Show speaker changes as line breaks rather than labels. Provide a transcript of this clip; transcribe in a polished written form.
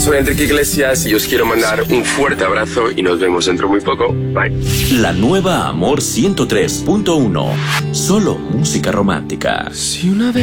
soy Enrique Iglesias y os quiero mandar un fuerte abrazo y nos vemos dentro muy poco. Bye.
La nueva Amor 103.1. Solo música romántica.
Si una vez